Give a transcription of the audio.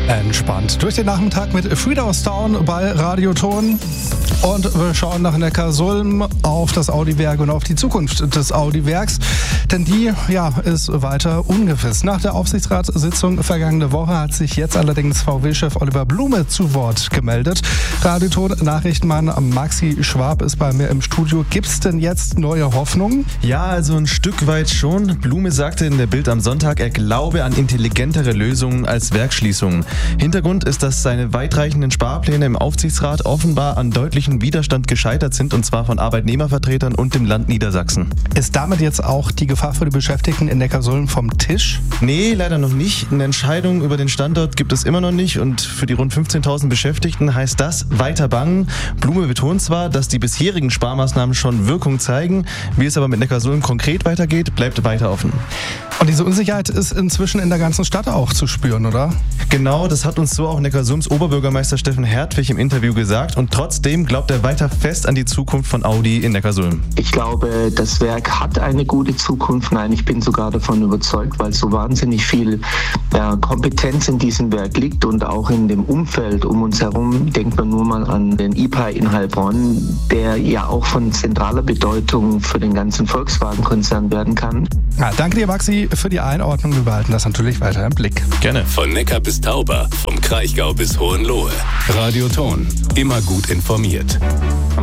Entspannt durch den Nachmittag mit Frieda aus Town bei Radioton. Und wir schauen nach Neckarsulm auf das Audi-Werk und auf die Zukunft des Audi-Werks. Denn die ist weiter ungewiss. Nach der Aufsichtsratssitzung vergangene Woche hat sich jetzt allerdings VW-Chef Oliver Blume zu Wort gemeldet. Radioton-Nachrichtenmann Maxi Schwab ist bei mir im Studio. Gibt's denn jetzt neue Hoffnung? Ja, also ein Stück weit schon. Blume sagte in der Bild am Sonntag, er glaube an intelligentere Lösungen als Werksschließungen. Hintergrund ist, dass seine weitreichenden Sparpläne im Aufsichtsrat offenbar an deutlichem Widerstand gescheitert sind, und zwar von Arbeitnehmervertretern und dem Land Niedersachsen. Ist damit jetzt auch die Gefahr für die Beschäftigten in Neckarsulm vom Tisch? Nee, leider noch nicht. Eine Entscheidung über den Standort gibt es immer noch nicht, und für die rund 15.000 Beschäftigten heißt das weiter bangen. Blume betont zwar, dass die bisherigen Sparmaßnahmen schon Wirkung zeigen, wie es aber mit Neckarsulm konkret weitergeht, bleibt weiter offen. Und diese Unsicherheit ist inzwischen in der ganzen Stadt auch zu spüren, oder? Genau, das hat uns so auch Neckarsulms Oberbürgermeister Steffen Hertwig im Interview gesagt, und trotzdem glaubt er weiter fest an die Zukunft von Audi in Neckarsulm. Ich glaube, das Werk hat eine gute Zukunft. Nein, ich bin sogar davon überzeugt, weil so wahnsinnig viel Kompetenz in diesem Werk liegt und auch in dem Umfeld um uns herum. Denkt man nur mal an den IPAI in Heilbronn, der ja auch von zentraler Bedeutung für den ganzen Volkswagen-Konzern werden kann. Ja, danke dir, Maxi, für die Einordnung. Wir behalten das natürlich weiter im Blick. Gerne. Von Neckar bis Tauber, vom Kraichgau bis Hohenlohe. Radioton, immer gut informiert.